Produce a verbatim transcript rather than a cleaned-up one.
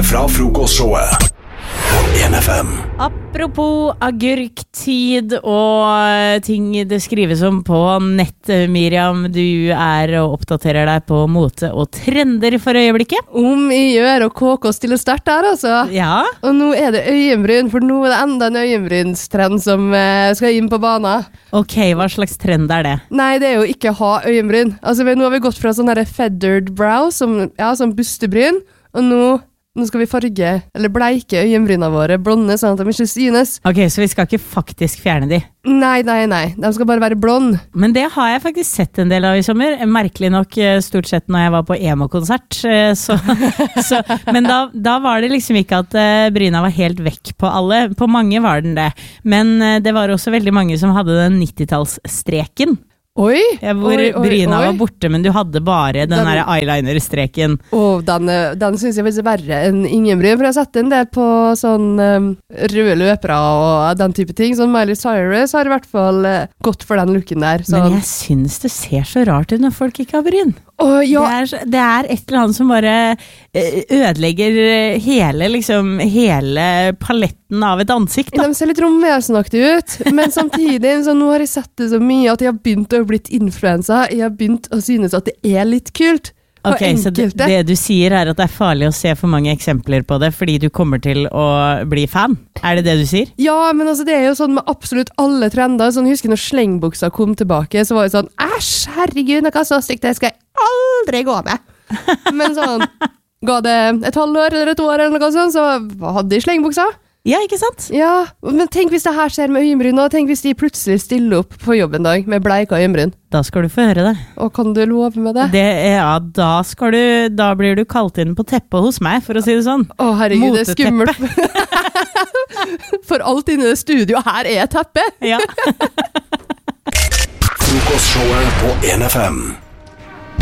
fra frokostshowet på en F M. Apropos agurktid og ting det skrives om på nett, Miriam, du er og oppdaterer deg på mote og trender for øyeblikket. Om jeg gjør og K K stiller sterkt der, altså. Ja. Og nå er det øyenbryn, for nå er det enda en øyenbrynstrend som eh, skal inn på banen. Ok, hva slags trend er det? Nei, det er jo ikke å ha øyenbryn. Altså, nå har vi gått fra sånn her feathered brow, som, ja, som bustebryn, og nå... Nå skal vi farge, eller bleike øyenbryna våre blonde, sånn at de ikke synes. Ok, så vi skal ikke faktisk fjerne de? Nei, nei, nei. De skal bare være blond. Men det har jeg faktisk sett en del av i sommer. Merkelig nok stort sett når jeg var på emo-konsert. Så, så, men da, da var det liksom ikke at bryna var helt vekk på alle. På mange var den det. Men det var også veldig mange som hadde den nittitallsstreken. Oi, ja, hvor oi, oi, bryna oi. var borte, men du hadde bare den, den der eyeliner-streken. Åh, den, den synes jeg er verre enn ingen bryn, for jeg har sett en del på sånn um, røde løpere og den type ting. Sånn Miley Cyrus har i hvert fall uh, gått for den looken der. Sånn. Men jeg synes det ser så rart ut når folk ikke har bryn. Åh, ja. det, er, det er et eller annet som bare ødelegger hele, liksom, hele paletten av et ansikt. Da. De ser litt romvesenaktige ut, men samtidig så nå har jeg sett det så mye at jeg har begynt å blitt influensa. Jeg har begynt å synes at det er litt kult. Ok, så det, det du sier er at det er farlig å se for mange eksempler på det, fordi du kommer til å bli fan? Er det det du sier? Ja, men altså det er jo sånn med absolutt alle trender. Sånn, husker når slengbuksa kom tilbake, så var det sånn, æsj, herregud, noe så stygt, det skal jeg aldri gå med. Men sånn, ga det et halvår eller et år eller noe sånt, så hadde de slengbuksa. Ja, ikke sant? Ja, men tenk hvis det her skjer med øyenbryn, og tenk hvis de plutselig stiller opp på jobb en dag med bleika øyenbryn. Da skal du få høre det. Og kan du love med det? det ja, da, skal du, da blir du kalt inn på teppet hos meg, for å si det sånn. Å herregud, det er skummelt. For alt inne i det studio her er teppe. Ja. Frokostshowet på en F M.